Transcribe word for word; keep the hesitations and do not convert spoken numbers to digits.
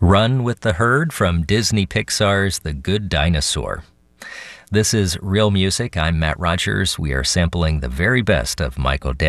Run with the Herd from Disney Pixar's The Good Dinosaur. This is Real Music. I'm Matt Rogers. We are sampling the very best of Michael